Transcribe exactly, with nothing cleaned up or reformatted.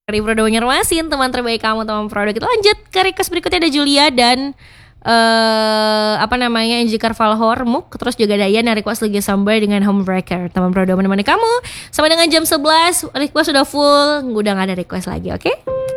Dari Prodo Banjarmasin, teman terbaik kamu, teman Prodo. Kita lanjut ke request berikutnya, ada Julia dan uh, apa namanya Angie Carvalho Muk. Terus juga Dayan yang request lagi Sambar dengan Homebreaker. Teman Prodo menemani kamu sampai dengan jam sebelas. Request sudah full, udah gak ada request lagi, oke? Okay?